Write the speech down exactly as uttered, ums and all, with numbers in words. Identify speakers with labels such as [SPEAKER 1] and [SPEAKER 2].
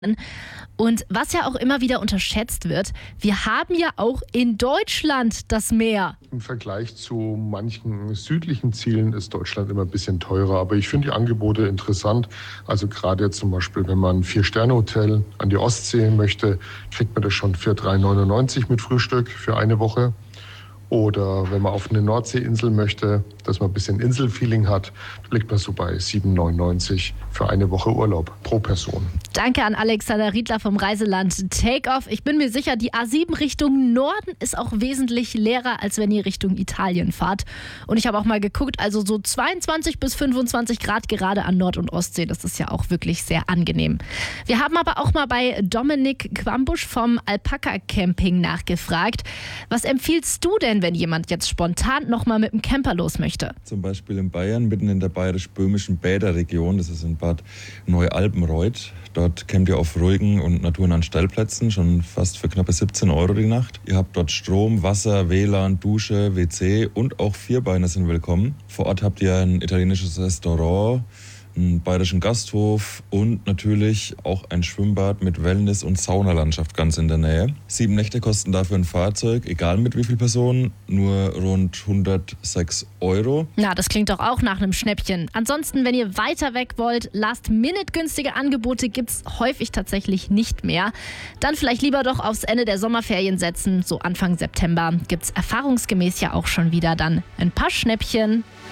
[SPEAKER 1] Und was ja auch immer wieder unterschätzt wird, wir haben ja auch in Deutschland das Meer.
[SPEAKER 2] Im Vergleich zu manchen südlichen Zielen ist Deutschland immer ein bisschen teurer. Aber ich finde die Angebote interessant. Also gerade jetzt zum Beispiel, wenn man ein Vier-Sterne-Hotel an die Ostsee möchte, kriegt man das schon für drei neunundneunzig mit Frühstück für eine Woche. Oder wenn man auf eine Nordseeinsel möchte, dass man ein bisschen Inselfeeling hat, liegt man so bei sieben neunundneunzig für eine Woche Urlaub pro Person.
[SPEAKER 1] Danke an Alexander Riedler vom Reiseland Takeoff. Ich bin mir sicher, die A sieben Richtung Norden ist auch wesentlich leerer, als wenn ihr Richtung Italien fahrt. Und ich habe auch mal geguckt, also so zweiundzwanzig bis fünfundzwanzig Grad gerade an Nord- und Ostsee. Das ist ja auch wirklich sehr angenehm. Wir haben aber auch mal bei Dominik Quambusch vom Alpaka Camping nachgefragt. Was empfiehlst du denn, wenn jemand jetzt spontan nochmal mit dem Camper los möchte?
[SPEAKER 3] Zum Beispiel in Bayern, mitten in der bayerisch-böhmischen Bäderregion, das ist in Bad Neualpenreuth. Dort campt ihr auf ruhigen und naturnahen Stellplätzen, schon fast für knappe siebzehn Euro die Nacht. Ihr habt dort Strom, Wasser, W L A N, Dusche, W C und auch Vierbeiner sind willkommen. Vor Ort habt ihr ein italienisches Restaurant, einen bayerischen Gasthof und natürlich auch ein Schwimmbad mit Wellness- und Saunalandschaft ganz in der Nähe. Sieben Nächte kosten dafür ein Fahrzeug, egal mit wie vielen Personen, nur rund hundertsechs Euro.
[SPEAKER 1] Na, das klingt doch auch nach einem Schnäppchen. Ansonsten, wenn ihr weiter weg wollt, Last-Minute-günstige Angebote gibt's häufig tatsächlich nicht mehr. Dann vielleicht lieber doch aufs Ende der Sommerferien setzen. So Anfang September gibt's erfahrungsgemäß ja auch schon wieder dann ein paar Schnäppchen.